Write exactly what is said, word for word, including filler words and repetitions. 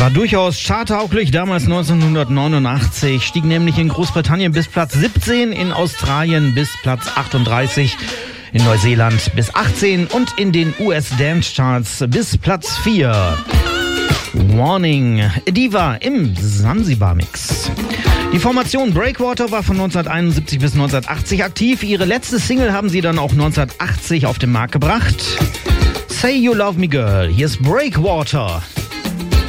War durchaus charttauglich, damals neunzehnhundertneunundachtzig, stieg nämlich in Großbritannien bis Platz siebzehn, in Australien bis Platz achtunddreißig, in Neuseeland bis achtzehn und in den U S Dance Charts bis Platz vier. Warning, Diva im Sansibar-Mix. Die Formation Breakwater war von neunzehnhunderteinundsiebzig bis neunzehnhundertachtzig aktiv. Ihre letzte Single haben sie dann auch neunzehnhundertachtzig auf den Markt gebracht. Say You Love Me Girl, hier ist Breakwater.